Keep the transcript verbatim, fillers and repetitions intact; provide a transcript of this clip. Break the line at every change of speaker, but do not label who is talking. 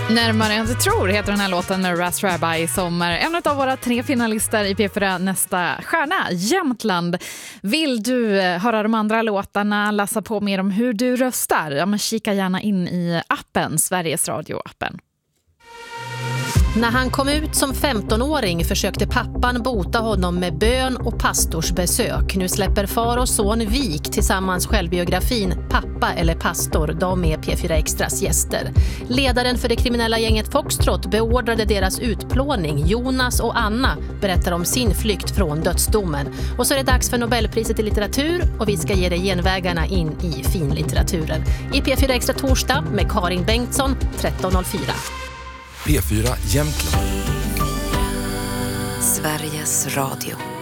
Närmare än du tror heter den här låten med Ras Rabbi i sommar. En av våra tre finalister i P fyra Nästa stjärna, Jämtland. Vill du höra de andra låtarna, läsa på mer om hur du röstar? Ja, men kika gärna in i appen, Sveriges Radio-appen.
När han kom ut som femtonåring försökte pappan bota honom med bön och pastorsbesök. Nu släpper far och son Vik tillsammans självbiografin Pappa eller pastor. De är P fyra Extras gäster. Ledaren för det kriminella gänget Foxtrot beordrade deras utplåning. Jonas och Anna berättar om sin flykt från dödsdomen. Och så är det dags för Nobelpriset i litteratur och vi ska ge dig genvägarna in i finlitteraturen. I P fyra Extra torsdag med Karin Bengtsson tretton noll fyra.
P fyra Jämtland.
Sveriges Radio.